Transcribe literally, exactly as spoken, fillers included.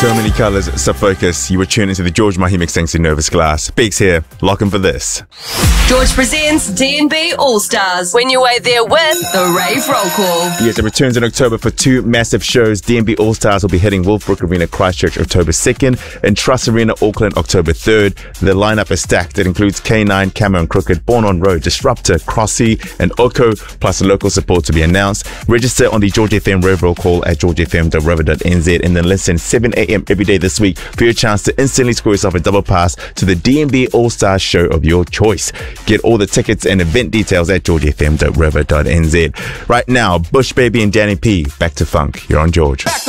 So many colours, Subfocus. You were tuned into the George Mahi mix thanks to Nervous Glass. Biggs here, lock in for this. George presents D and B All-Stars. When you wait there with the Rave Roll Call. Yes, it returns in October for two massive shows. D and B All-Stars will be hitting Wolfbrook Arena, Christchurch, October second, and Trust Arena, Auckland, October third. The lineup is stacked. It includes K nine, Cameron Crooked, Born on Road, Disruptor, Crossy, and Oko, plus local support to be announced. Register on the George F M Rave Roll Call at george f m dot rover dot n z and then listen seven a m every day this week for your chance to instantly score yourself a double pass to the D and B All-Stars show of your choice. Get all the tickets and event details at george f m dot rover dot n z. Right now, Bush Baby and Danny P, Back to Funk. You're on George.